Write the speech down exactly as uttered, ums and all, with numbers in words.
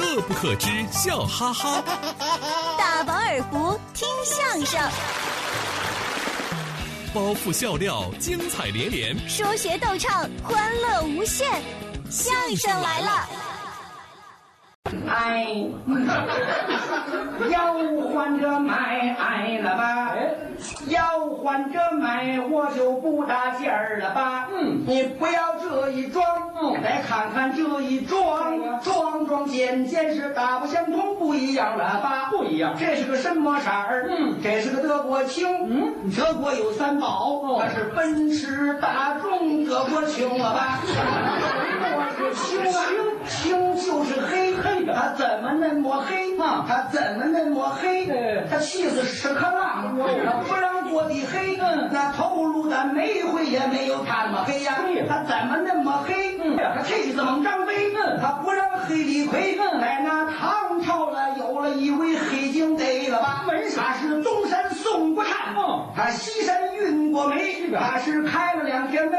乐不可支，笑哈哈。 大饱耳福，听相声。 包袱笑料，精彩连连； 说学逗唱，欢乐无限。相声来了！ 哎，要换着买爱了吧？要换着买，我就不搭劲儿了吧？嗯，你不要这一装，嗯，再看看这一装，装装件件是大不相同，不一样了吧？不一样，这是个什么色儿？嗯，这是个德国青。嗯，德国有三宝，它是奔驰、大众、德国青了吧？我是青啊，青就是黑黑的，它怎么那么黑啊？它怎么那么黑？它气死屎壳郎，它不让过的黑，那头颅的煤灰也没有它那么黑呀。它怎么那么黑？它气死猛张飞，它不让黑李逵。在那唐朝了，有了一位黑警贼了吧？他是东山宋国灿，他西山运过煤，他是开了两天煤。